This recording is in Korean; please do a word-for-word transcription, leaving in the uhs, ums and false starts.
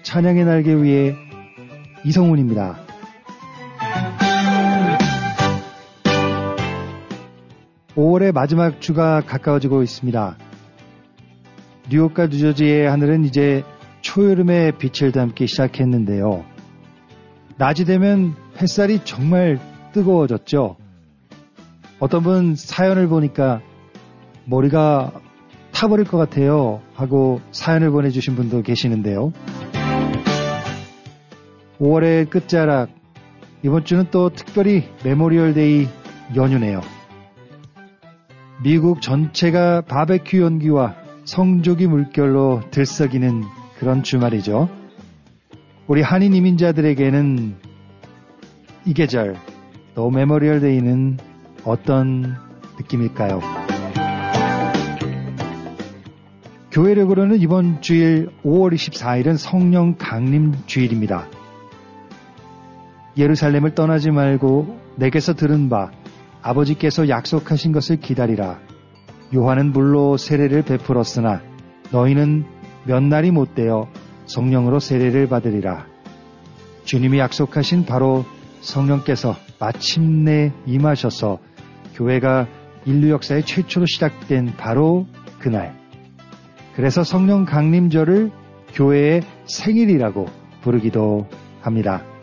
찬양의 날개 위에 이성훈입니다. 오월의 마지막 주가 가까워지고 있습니다. 뉴욕과 뉴저지의 하늘은 이제 초여름의 빛을 담기 시작했는데요. 낮이 되면 햇살이 정말 뜨거워졌죠. 어떤 분 사연을 보니까 머리가 타버릴 것 같아요 하고 사연을 보내주신 분도 계시는데요. 오월의 끝자락, 이번 주는 또 특별히 메모리얼데이 연휴네요. 미국 전체가 바베큐 연기와 성조기 물결로 들썩이는 그런 주말이죠. 우리 한인 이민자들에게는 이 계절, 또 메모리얼데이는 어떤 느낌일까요? 교회력으로는 이번 주일 오월 이십사일은 성령 강림 주일입니다. 예루살렘을 떠나지 말고 내게서 들은 바 아버지께서 약속하신 것을 기다리라. 요한은 물로 세례를 베풀었으나 너희는 몇 날이 못되어 성령으로 세례를 받으리라. 주님이 약속하신 바로 성령께서 마침내 임하셔서 교회가 인류 역사의 최초로 시작된 바로 그날. 그래서 성령 강림절을 교회의 생일이라고 부르기도 합니다.